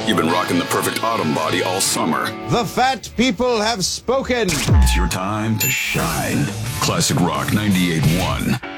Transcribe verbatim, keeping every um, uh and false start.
You've been rocking the perfect autumn body all summer. The fat people have spoken. It's your time to shine. Classic Rock ninety-eight point one.